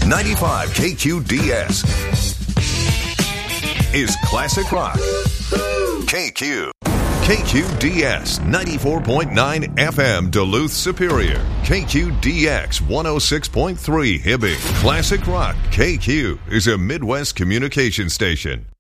95 KQDS is Classic Rock. KQDS 94.9 FM Duluth Superior. KQDX 106.3 Hibbing. Classic Rock KQ is a Midwest communication station.